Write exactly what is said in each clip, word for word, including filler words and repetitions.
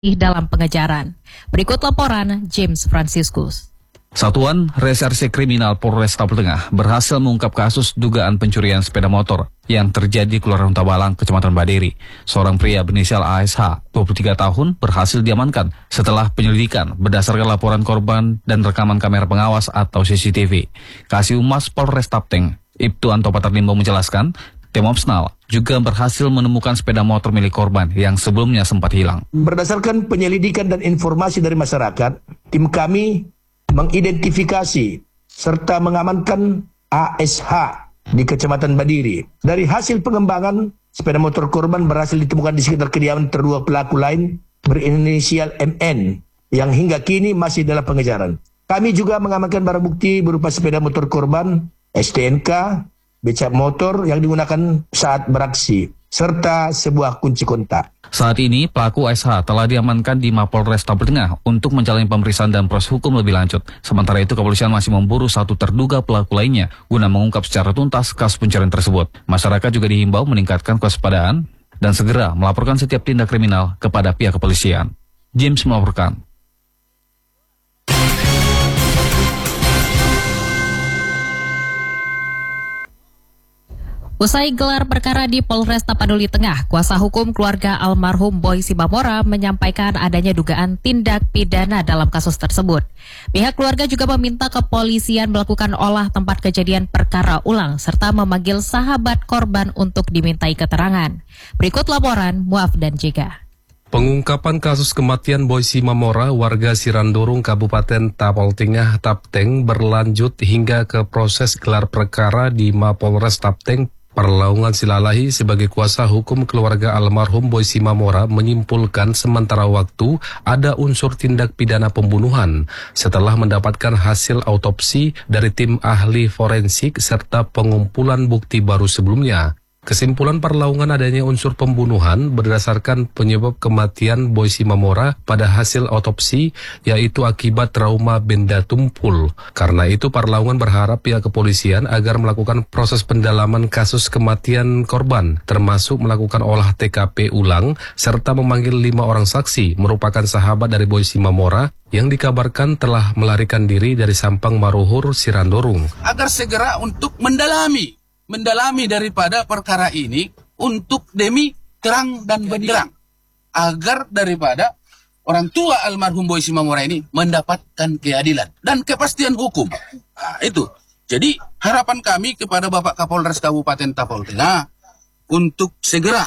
dalam pengejaran. Berikut laporan James Franciscus. Satuan Reserse Kriminal Polres Tapal Tengah berhasil mengungkap kasus dugaan pencurian sepeda motor yang terjadi di Kelurahan Tabalang, Kecamatan Badiri. Seorang pria berinisial A S H, dua puluh tiga tahun, berhasil diamankan setelah penyelidikan berdasarkan laporan korban dan rekaman kamera pengawas atau C C T V. Kasih Humas Polres Tapteng, Ibtu Anto Patarlimbo menjelaskan, tim Opsnal juga berhasil menemukan sepeda motor milik korban yang sebelumnya sempat hilang. Berdasarkan penyelidikan dan informasi dari masyarakat, tim kami mengidentifikasi serta mengamankan A S H di Kecamatan Badiri. Dari hasil pengembangan, sepeda motor korban berhasil ditemukan di sekitar kediaman terdua pelaku lain berinisial M N yang hingga kini masih dalam pengejaran. Kami juga mengamankan barang bukti berupa sepeda motor korban, S T N K, becak motor yang digunakan saat beraksi, serta sebuah kunci kontak. Saat ini, pelaku A S H telah diamankan di Mapolres Tapal Tengah untuk menjalani pemeriksaan dan proses hukum lebih lanjut. Sementara itu, kepolisian masih memburu satu terduga pelaku lainnya guna mengungkap secara tuntas kasus pencurian tersebut. Masyarakat juga dihimbau meningkatkan kewaspadaan dan segera melaporkan setiap tindak kriminal kepada pihak kepolisian. James melaporkan. Usai gelar perkara di Polres Tapanuli Tengah, kuasa hukum keluarga almarhum Boy Simamora menyampaikan adanya dugaan tindak pidana dalam kasus tersebut. Pihak keluarga juga meminta kepolisian melakukan olah tempat kejadian perkara ulang serta memanggil sahabat korban untuk dimintai keterangan. Berikut laporan Muaf dan Jega. Pengungkapan kasus kematian Boy Simamora, warga Sirandurung, Kabupaten Tapal Tengah, Tapteng, berlanjut hingga ke proses gelar perkara di Mapolres Tapteng. Perlaungan Silalahi sebagai kuasa hukum keluarga almarhum Boy Simamora menyimpulkan sementara waktu ada unsur tindak pidana pembunuhan setelah mendapatkan hasil autopsi dari tim ahli forensik serta pengumpulan bukti baru sebelumnya. Kesimpulan perlaungan adanya unsur pembunuhan berdasarkan penyebab kematian Boy Simamora pada hasil autopsi, yaitu akibat trauma benda tumpul. Karena itu, perlaungan berharap pihak kepolisian agar melakukan proses pendalaman kasus kematian korban, termasuk melakukan olah T K P ulang, serta memanggil lima orang saksi merupakan sahabat dari Boy Simamora yang dikabarkan telah melarikan diri dari Sampang Maruhur, Sirandurung. Agar segera untuk mendalami mendalami daripada perkara ini untuk demi terang dan benderang, agar daripada orang tua almarhum Boy Simamora ini mendapatkan keadilan dan kepastian hukum. Nah, itu. Jadi harapan kami kepada Bapak Kapolres Kabupaten Tapal Tengah untuk segera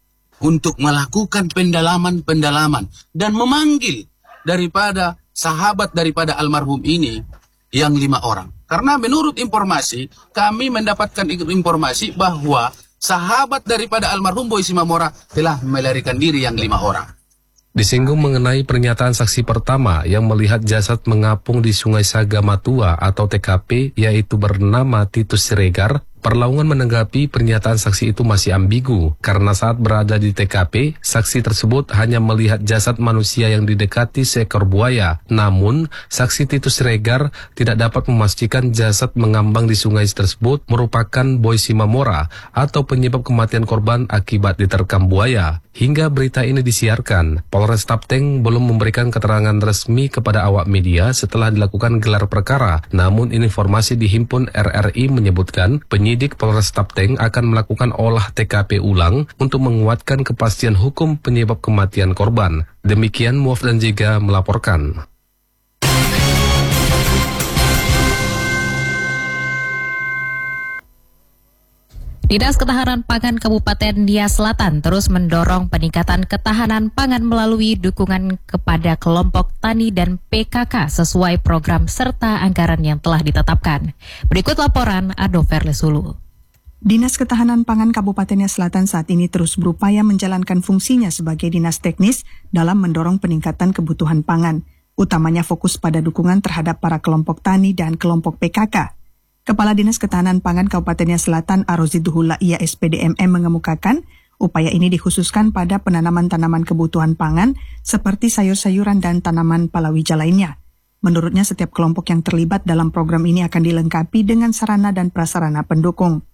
untuk melakukan pendalaman-pendalaman dan memanggil daripada sahabat daripada almarhum ini yang lima orang. Karena menurut informasi, kami mendapatkan informasi bahwa sahabat daripada almarhum Boy Simamora telah melarikan diri yang lima orang. Disinggung mengenai pernyataan saksi pertama yang melihat jasad mengapung di Sungai Sagamatua atau T K P, yaitu bernama Titus Siregar, perlaungan menanggapi pernyataan saksi itu masih ambigu, karena saat berada di T K P, saksi tersebut hanya melihat jasad manusia yang didekati seekor buaya. Namun, saksi Titus Siregar tidak dapat memastikan jasad mengambang di sungai tersebut merupakan Boy Simamora atau penyebab kematian korban akibat diterkam buaya. Hingga berita ini disiarkan, Polres Tapteng belum memberikan keterangan resmi kepada awak media setelah dilakukan gelar perkara. Namun, informasi dihimpun R R I menyebutkan penyidik Polres Tapteng akan melakukan olah T K P ulang untuk menguatkan kepastian hukum penyebab kematian korban. Demikian Muaf dan Jega melaporkan. Dinas Ketahanan Pangan Kabupaten Nias Selatan terus mendorong peningkatan ketahanan pangan melalui dukungan kepada kelompok tani dan P K K sesuai program serta anggaran yang telah ditetapkan. Berikut laporan Ado Verlesulu. Dinas Ketahanan Pangan Kabupaten Nias Selatan saat ini terus berupaya menjalankan fungsinya sebagai dinas teknis dalam mendorong peningkatan kebutuhan pangan, utamanya fokus pada dukungan terhadap para kelompok tani dan kelompok P K K. Kepala Dinas Ketahanan Pangan Kabupaten Nias Selatan Aroziduhula Iya S P D M M mengemukakan upaya ini dikhususkan pada penanaman tanaman kebutuhan pangan seperti sayur-sayuran dan tanaman palawija lainnya. Menurutnya setiap kelompok yang terlibat dalam program ini akan dilengkapi dengan sarana dan prasarana pendukung.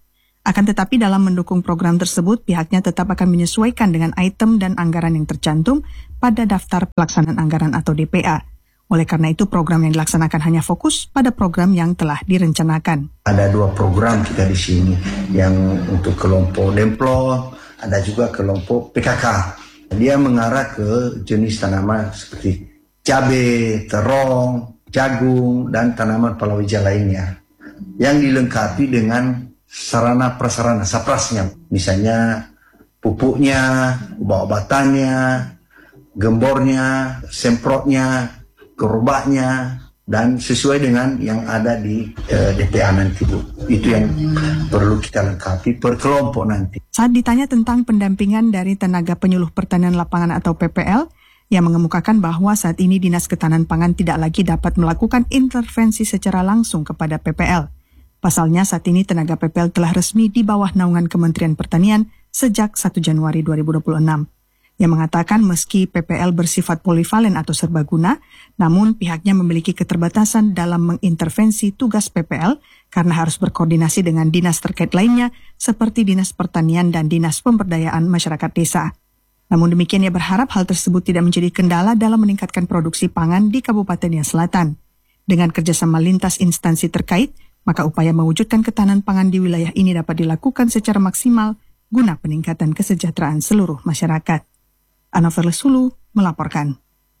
Akan tetapi dalam mendukung program tersebut, pihaknya tetap akan menyesuaikan dengan item dan anggaran yang tercantum pada daftar pelaksanaan anggaran atau D P A. Oleh karena itu, program yang dilaksanakan hanya fokus pada program yang telah direncanakan. Ada dua program kita di sini, yang untuk kelompok Demplo, ada juga kelompok P K K. Dia mengarah ke jenis tanaman seperti cabai, terong, jagung, dan tanaman palawija lainnya, yang dilengkapi dengan sarana prasarana saprasnya, misalnya pupuknya, obat-obatannya, gembornya, semprotnya, gerobaknya, dan sesuai dengan yang ada di uh, D P A nanti Bu. Itu yang perlu kita lengkapi per kelompok nanti. Saat ditanya tentang pendampingan dari tenaga penyuluh pertanian lapangan atau P P L, yang mengemukakan bahwa saat ini Dinas Ketahanan Pangan tidak lagi dapat melakukan intervensi secara langsung kepada P P L. Pasalnya saat ini tenaga P P L telah resmi di bawah naungan Kementerian Pertanian sejak satu Januari dua ribu dua puluh enam. Yang mengatakan meski P P L bersifat polivalen atau serbaguna, namun pihaknya memiliki keterbatasan dalam mengintervensi tugas P P L karena harus berkoordinasi dengan dinas terkait lainnya seperti Dinas Pertanian dan Dinas Pemberdayaan Masyarakat Desa. Namun demikian ia berharap hal tersebut tidak menjadi kendala dalam meningkatkan produksi pangan di Kabupaten Nia Selatan. Dengan kerjasama lintas instansi terkait, maka upaya mewujudkan ketahanan pangan di wilayah ini dapat dilakukan secara maksimal guna peningkatan kesejahteraan seluruh masyarakat. Anover Lesulu melaporkan.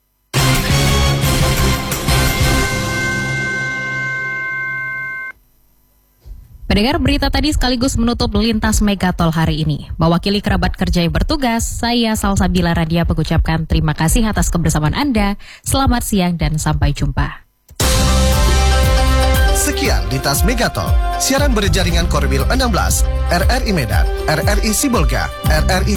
Pendengar, berita tadi sekaligus menutup lintas Megatol hari ini. Mewakili kerabat kerja yang bertugas, saya Salsabila Radia mengucapkan terima kasih atas kebersamaan Anda. Selamat siang dan sampai jumpa. Sekian lintas Megatol, siaran berjaringan Korwil enam belas, R R I Medan, R R I Sibolga, R R I